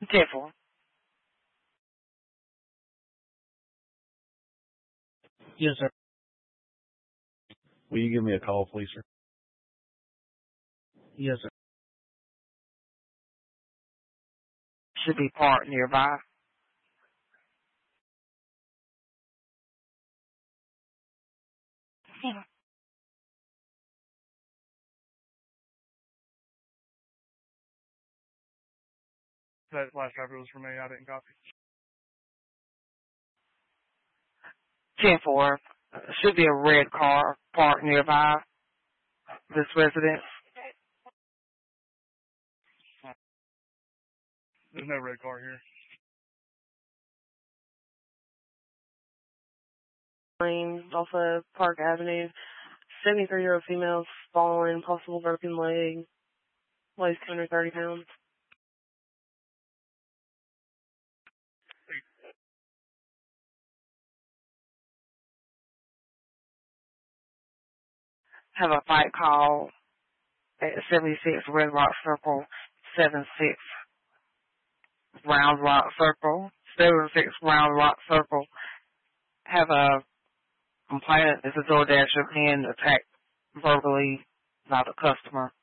10-4. Yes, sir. Will you give me a call, please, sir? Yes, sir. Should be parked nearby. That last driver was for me. I didn't copy. 10-4. Should be a red car parked nearby this residence. There's no red car here. Off of Park Avenue. 73-year-old female falling, possible broken leg, weighs 230 pounds. Have a fight call at 76 Red Rock Circle, 76 Round Rock Circle, 76 Round Rock Circle. Have a complainant, it's a DoorDasher, being attacked verbally by the customer.